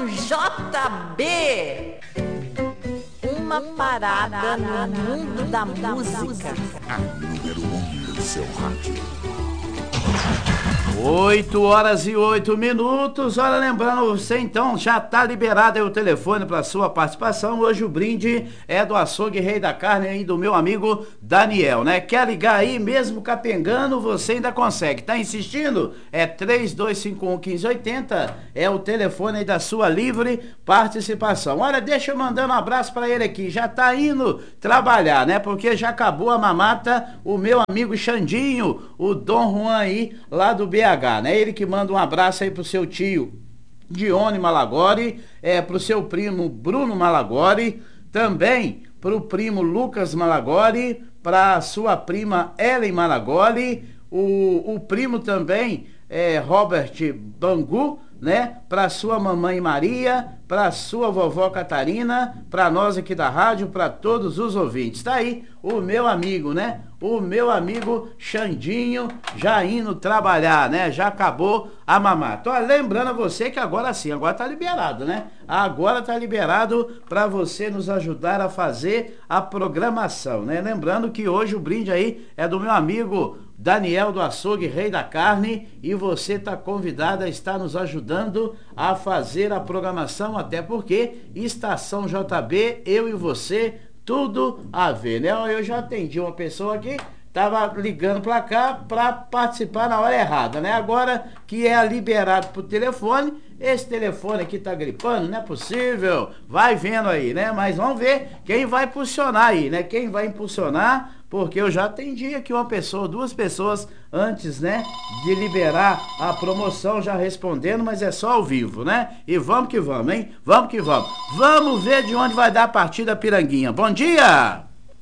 JB. Uma parada no mundo da música. A número 1 do seu rádio. 8h08. Olha, lembrando você, então, já está liberado aí o telefone para sua participação. Hoje o brinde é do Açougue Rei da Carne aí do meu amigo Daniel, né? Quer ligar aí, mesmo capengando, você ainda consegue. Tá insistindo? É 3251-1580, é o telefone aí da sua livre participação. Olha, deixa eu mandar um abraço para ele aqui. Já tá indo trabalhar, né? Porque já acabou a mamata, o meu amigo Xandinho, o Dom Juan aí, lá do BH, né? Ele que manda um abraço aí pro seu tio Dione Malagori, pro seu primo Bruno Malagori, também pro primo Lucas Malagori, pra sua prima Ellen Malagori, o primo também Robert Bangu, né? Pra sua mamãe Maria, pra sua vovó Catarina, pra nós aqui da rádio, pra todos os ouvintes. Tá aí o meu amigo, né? O meu amigo Xandinho já indo trabalhar, né? Já acabou a mamata. Olha, lembrando a você que agora sim, agora tá liberado, né? Agora tá liberado para você nos ajudar a fazer a programação, né? Lembrando que hoje o brinde aí é do meu amigo Daniel do Açougue Rei da Carne, e você tá convidado a estar nos ajudando a fazer a programação, até porque Estação JB, eu e você, tudo a ver, né? Eu já atendi uma pessoa aqui, tava ligando pra cá pra participar na hora errada, né? Agora que é liberado pro telefone, esse telefone aqui tá gripando, não é possível. Vai vendo aí, né? Mas vamos ver quem vai impulsionar aí, né? Quem vai impulsionar, porque eu já atendi aqui uma pessoa, duas pessoas antes, né, de liberar a promoção, já respondendo, mas é só ao vivo, né? E vamos que vamos, hein? Vamos que vamos. Vamos ver de onde vai dar a partida Piranguinha. Bom dia!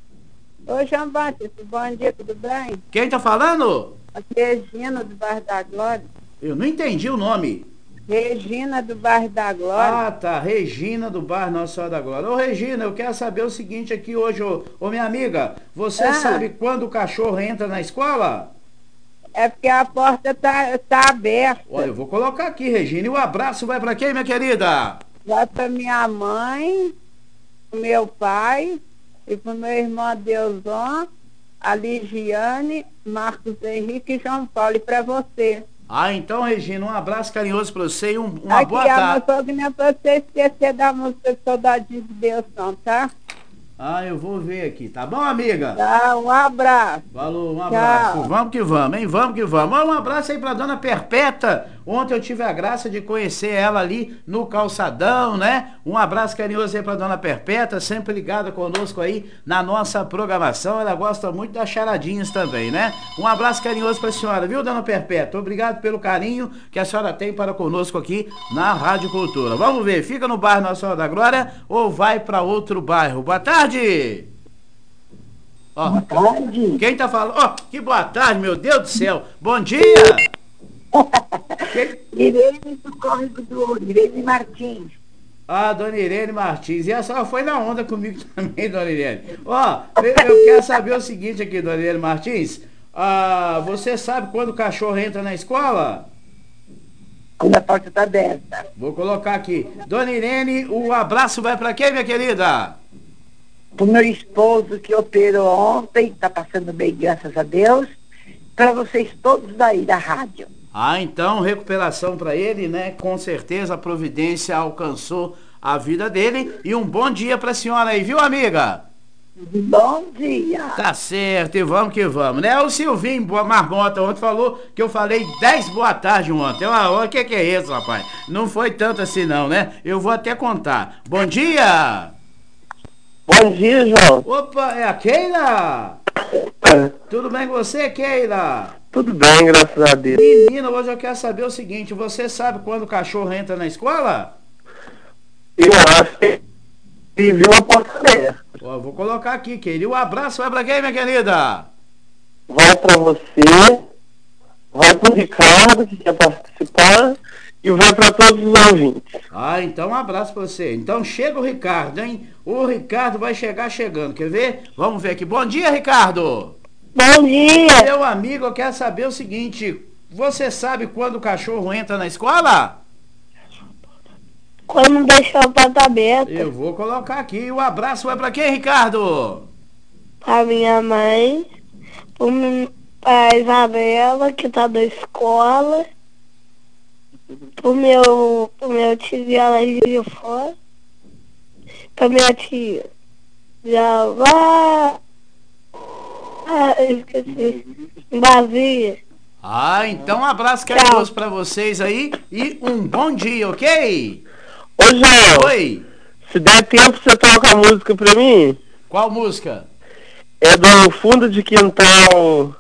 Oi, João Batista, bom dia, tudo bem? Quem tá falando? Aqui é Regina do Bairro da Glória. Eu não entendi o nome. Regina do Bairro da Glória. Ah, tá, Regina do Bairro Nossa Senhora da Glória. Ô, Regina, eu quero saber o seguinte aqui hoje, ô minha amiga, você sabe quando o cachorro entra na escola? É porque a porta tá aberta. Olha, eu vou colocar aqui, Regina, e o abraço vai pra quem, minha querida? Vai pra minha mãe, pro meu pai e pro meu irmão Adeuson, a Ligiane, Marcos Henrique e João Paulo, e pra você. Ah, então, Regina, um abraço carinhoso pra você e uma aqui, boa tarde. Aqui, não é pra você esquecer da música Saudade de Deus, não, tá? Ah, eu vou ver aqui, tá bom, amiga? Tá, um abraço. Falou, um abraço. Tchau. Vamos que vamos, hein? Vamos que vamos. Um abraço aí pra dona Perpétua. Ontem eu tive a graça de conhecer ela ali no calçadão, né? Um abraço carinhoso aí pra dona Perpétua, sempre ligada conosco aí na nossa programação. Ela gosta muito das charadinhas também, né? Um abraço carinhoso pra senhora, viu, dona Perpétua? Obrigado pelo carinho que a senhora tem para conosco aqui na Rádio Cultura. Vamos ver, fica no bairro Nossa Senhora da Glória ou vai pra outro bairro? Boa tarde! Ó, boa tarde. Quem tá falando? Ó, que boa tarde, meu Deus do céu. Bom dia. Irene do Córrego do Ouro, Irene Martins. Ah, dona Irene Martins. E a senhora foi na onda comigo também, dona Irene. Ó, eu quero saber o seguinte aqui, dona Irene Martins. Você sabe quando o cachorro entra na escola? Quando a porta tá aberta. Vou colocar aqui. Dona Irene, o abraço vai pra quem, minha querida? Pro meu esposo que operou ontem, tá passando bem, graças a Deus. Para vocês todos daí da rádio. Ah, então, recuperação para ele, né? Com certeza a providência alcançou a vida dele. E um bom dia pra senhora aí, viu, amiga? Bom dia. Tá certo, e vamos que vamos, né? O Silvinho Marmota ontem falou que eu falei 10 boa tarde ontem. O que é isso, rapaz? Não foi tanto assim não, né? Eu vou até contar. Bom dia! Bom dia, João. Opa, é a Keila? Tudo bem com você, Keila? Tudo bem, graças a Deus. Menina, hoje eu quero saber o seguinte, você sabe quando o cachorro entra na escola? Eu acho que viu uma porta aberta. Ó, vou colocar aqui, Keila. Um abraço vai pra quem, minha querida? Vai pra você, vai pro Ricardo, que quer participar, e vai pra todos os ouvintes. Ah, então um abraço pra você. Então chega o Ricardo, hein? O Ricardo vai chegar chegando, quer ver? Vamos ver aqui. Bom dia, Ricardo! Bom dia. Meu amigo, eu quero saber o seguinte, você sabe quando o cachorro entra na escola? quando deixou a porta aberta. Eu vou colocar aqui. O abraço vai pra quem, Ricardo? Pra minha mãe, pra Isabela, que tá da escola, pro meu tio de Além de Fora, pra minha tia já lá, eu esqueci, em Brasília. Ah, então um abraço carinhoso pra vocês aí e um bom dia, ok? Ô, João, Oi, se der tempo, você toca a música pra mim? qual música? É do Fundo de Quintal